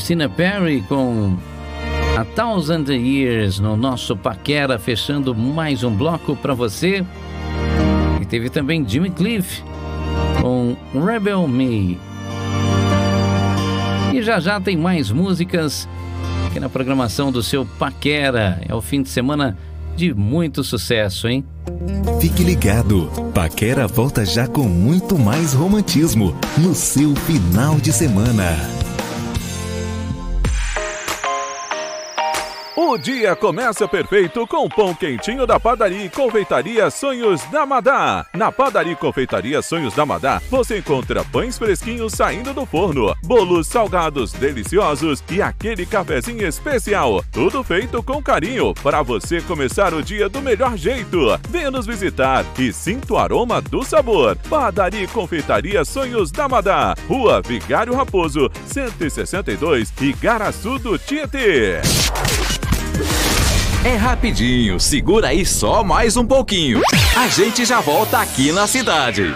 Christina Perri com A Thousand Years no nosso Paquera, fechando mais um bloco para você. E teve também Jimmy Cliff com Rebel Me. E já tem mais músicas aqui na programação do seu Paquera. É o fim de semana de muito sucesso, hein? Fique ligado, Paquera volta já com muito mais romantismo no seu final de semana. O dia começa perfeito com o pão quentinho da Padaria e Confeitaria Sonhos da Madá. Na Padaria e Confeitaria Sonhos da Madá, você encontra pães fresquinhos saindo do forno, bolos salgados deliciosos e aquele cafezinho especial. Tudo feito com carinho para você começar o dia do melhor jeito. Venha nos visitar e sinta o aroma do sabor. Padaria e Confeitaria Sonhos da Madá, Rua Vigário Raposo, 162, Igaraçu do Tietê. É rapidinho, segura aí só mais um pouquinho. A gente já volta aqui na cidade.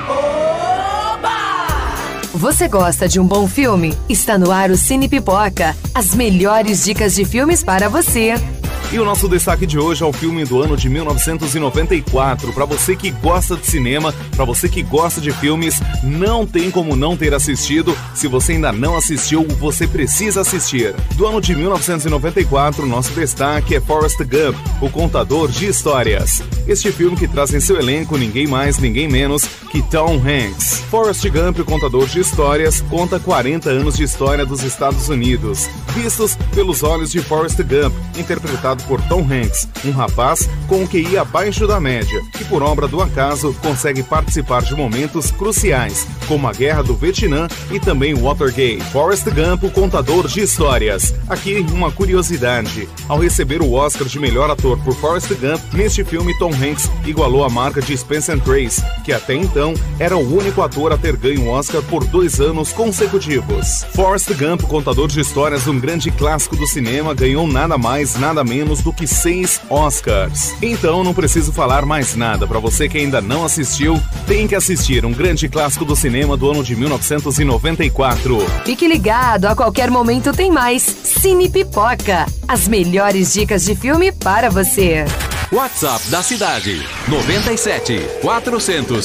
Você gosta de um bom filme? Está no ar o Cine Pipoca. As melhores dicas de filmes para você. E o nosso destaque de hoje é o filme do ano de 1994. Para você que gosta de cinema, para você que gosta de filmes, não tem como não ter assistido. Se você ainda não assistiu, você precisa assistir. Do ano de 1994, o nosso destaque é Forrest Gump, o contador de histórias. Este filme que traz em seu elenco ninguém mais, ninguém menos que Tom Hanks. Forrest Gump, o contador de histórias, conta 40 anos de história dos Estados Unidos, vistos pelos olhos de Forrest Gump, interpretado por Tom Hanks, um rapaz com o QI abaixo da média, que por obra do acaso consegue participar de momentos cruciais, como a Guerra do Vietnã e também Watergate. Forrest Gump, o contador de histórias. Aqui uma curiosidade: ao receber o Oscar de melhor ator por Forrest Gump, neste filme Tom Hanks igualou a marca de Spencer Tracy, que até então era o único ator a ter ganho o Oscar por 2 anos consecutivos. Forrest Gump, o contador de histórias, um grande clássico do cinema, ganhou nada mais, nada menos do que 6 Oscars. Então não preciso falar mais nada. Para você que ainda não assistiu, tem que assistir um grande clássico do cinema do ano de 1994. Fique ligado, a qualquer momento tem mais Cine Pipoca. As melhores dicas de filme para você. WhatsApp da cidade: 97 400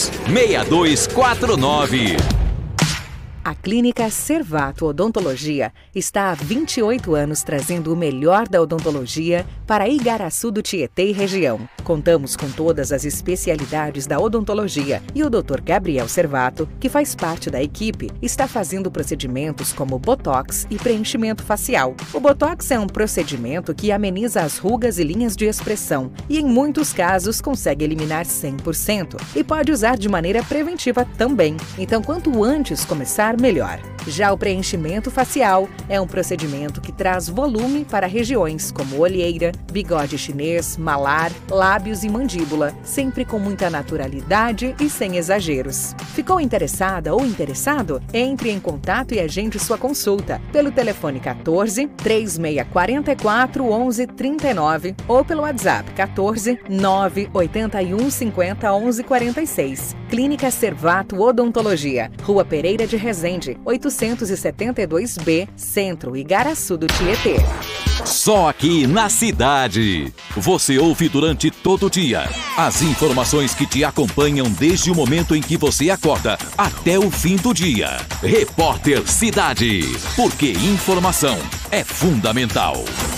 6249. A Clínica Servato Odontologia está há 28 anos trazendo o melhor da odontologia para Igaraçu do Tietê e região. Contamos com todas as especialidades da odontologia e o Dr. Gabriel Servato, que faz parte da equipe, está fazendo procedimentos como botox e preenchimento facial. O botox é um procedimento que ameniza as rugas e linhas de expressão e, em muitos casos, consegue eliminar 100% e pode usar de maneira preventiva também. Então, quanto antes começar, melhor. Já o preenchimento facial é um procedimento que traz volume para regiões como olheira, bigode chinês, malar, lábios e mandíbula, sempre com muita naturalidade e sem exageros. Ficou interessada ou interessado? Entre em contato e agende sua consulta pelo telefone 14 3644 1139 ou pelo WhatsApp 14 981 50 11 46. Clínica Servato Odontologia, Rua Pereira de Resende, 872B, Centro, Igaraçu do Tietê. Só aqui na cidade. Você ouve durante todo o dia as informações que te acompanham desde o momento em que você acorda até o fim do dia. Repórter Cidade, porque informação é fundamental.